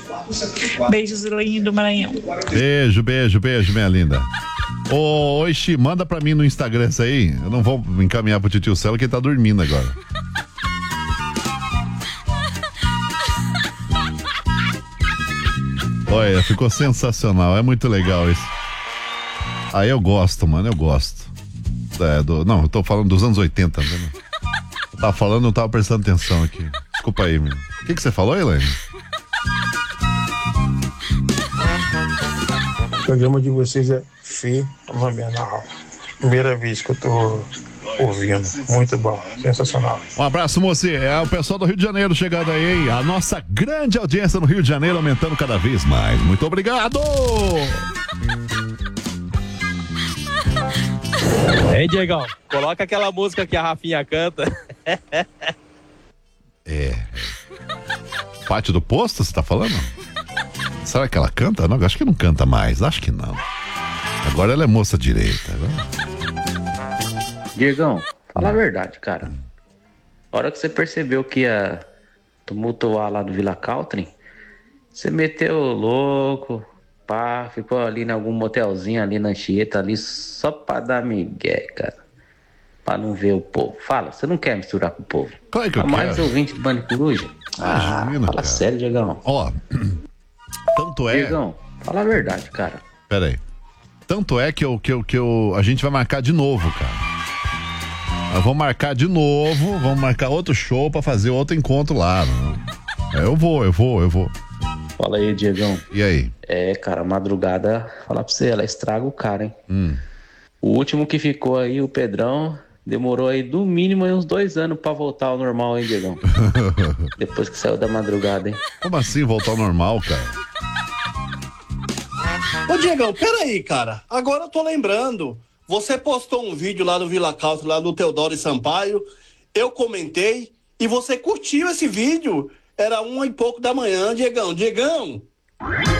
Beijos, Elaine do Maranhão. Beijo, beijo, beijo, minha linda. Ô, Oxi, manda pra mim no Instagram isso aí. Eu não vou encaminhar pro tio Celo que ele tá dormindo agora. Olha, ficou sensacional, é muito legal isso. Aí eu gosto, mano, eu gosto. Não, eu tô falando dos anos 80, né? Eu tava falando, não tava prestando atenção aqui. Desculpa aí, menino. O que você falou, Elaine? O programa de vocês é fenomenal. Primeira vez que eu tô ouvindo. Muito bom, sensacional. Um abraço, moci. É o pessoal do Rio de Janeiro chegando aí, hein? A nossa grande audiência no Rio de Janeiro aumentando cada vez mais. Muito obrigado! Ei, Diegão, coloca aquela música que a Rafinha canta. Pátio do Posto, você tá falando? Será que ela canta? Não, acho que não canta mais, acho que não. Agora ela é moça direita. Né? Diegão, fala a verdade, cara. A hora que você percebeu que ia tumultuar lá do Vila Country, você meteu o louco, pá, ficou ali em algum motelzinho ali na Anchieta, ali só pra dar migué, cara. Pra não ver o povo. Fala, você não quer misturar com o povo. Claro que eu mais quero. ouvinte do Bande Coruja? Imagina, fala cara. sério, Diegão. Ó, tanto é... Diegão, fala a verdade, cara. Pera aí. Tanto é que a gente vai marcar de novo, cara. Nós vamos marcar de novo, vamos marcar outro show pra fazer outro encontro lá. Né? Eu vou. Fala aí, Diegão. E aí? Cara, a madrugada, falar pra você, ela estraga o cara, hein? O último que ficou aí, o Pedrão, demorou aí no mínimo aí uns 2 anos pra voltar ao normal, hein, Diegão? Depois que saiu da madrugada, hein? Como assim voltar ao normal, cara? Ô, Diegão, peraí, cara. Agora eu tô lembrando. Você postou um vídeo lá no Vila Country, lá do Teodoro e Sampaio. Eu comentei e você curtiu esse vídeo. Era 1h pouco da manhã, Diegão. Diegão,